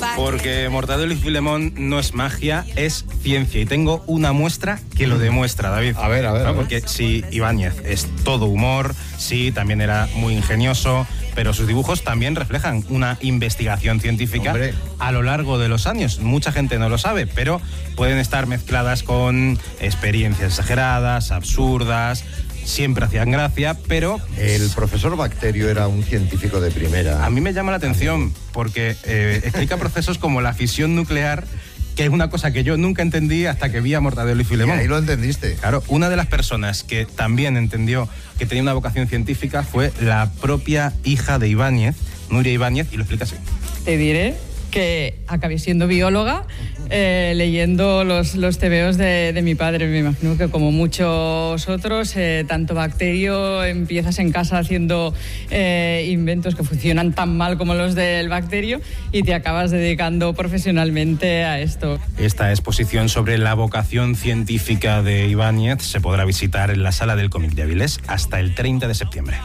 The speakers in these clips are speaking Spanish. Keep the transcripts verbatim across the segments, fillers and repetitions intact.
Porque Mortadelo y Filemón no es magia, es ciencia. Y tengo una muestra que lo demuestra, David. A ver, a ver. ¿No? A ver. Porque sí, Ibáñez es todo humor, sí, también era muy ingenioso, pero sus dibujos también reflejan una investigación científica. Hombre. A lo largo de los años. Mucha gente no lo sabe, pero pueden estar mezcladas con experiencias exageradas, absurdas. Siempre hacían gracia, pero... El profesor Bacterio era un científico de primera. A mí me llama la atención porque eh, explica procesos como la fisión nuclear, que es una cosa que yo nunca entendí hasta que vi a Mortadelo y Filemón. Y ahí lo entendiste. Claro, una de las personas que también entendió que tenía una vocación científica fue la propia hija de Ibáñez, Nuria Ibáñez, y lo explica así. Te diré que acabé siendo bióloga eh, leyendo los, los tebeos de, de mi padre. Me imagino que como muchos otros, eh, tanto Bacterio, empiezas en casa haciendo eh, inventos que funcionan tan mal como los del Bacterio y te acabas dedicando profesionalmente a esto. Esta exposición sobre la vocación científica de Ibáñez se podrá visitar en la Sala del Cómic de Avilés hasta el treinta de septiembre.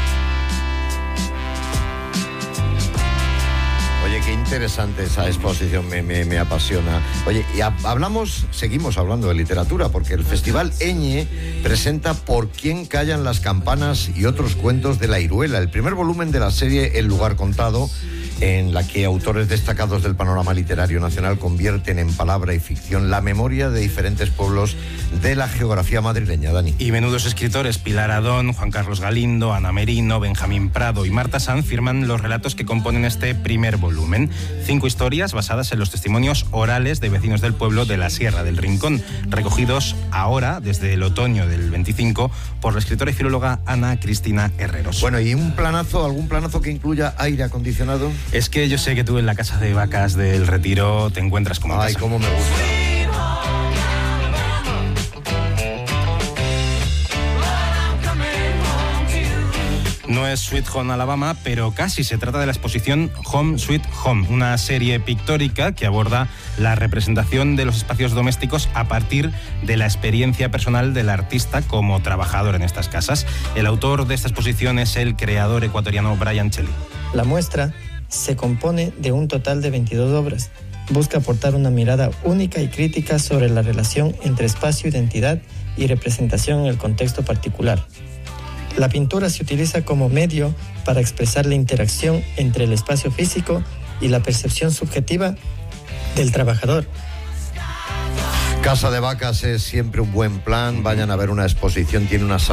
Oye, qué interesante esa exposición, me, me, me apasiona. Oye, y ha, hablamos, seguimos hablando de literatura, porque el Festival Eñe presenta Por quién callan las campanas y otros cuentos de la Iruela, el primer volumen de la serie El lugar contado, en la que autores destacados del panorama literario nacional convierten en palabra y ficción la memoria de diferentes pueblos de la geografía madrileña. Dani. Y menudos escritores, Pilar Adón, Juan Carlos Galindo, Ana Merino, Benjamín Prado y Marta Sanz firman los relatos que componen este primer volumen. Cinco historias basadas en los testimonios orales de vecinos del pueblo de la Sierra del Rincón, recogidos ahora, desde el otoño del veinticinco, por la escritora y filóloga Ana Cristina Herreros. Bueno, ¿y un planazo, algún planazo que incluya aire acondicionado? Es que yo sé que tú en la casa de vacas del Retiro te encuentras como en Ay, casa. cómo me gusta. No es Sweet Home Alabama, pero casi se trata de la exposición Home Sweet Home, una serie pictórica que aborda la representación de los espacios domésticos a partir de la experiencia personal del artista como trabajador en estas casas. El autor de esta exposición es el creador ecuatoriano Brian Cheli. La muestra se compone de un total de veintidós obras. Busca aportar una mirada única y crítica sobre la relación entre espacio, identidad y representación en el contexto particular. La pintura se utiliza como medio para expresar la interacción entre el espacio físico y la percepción subjetiva del trabajador. Casa de vacas es siempre un buen plan. Vayan a ver una exposición, tiene una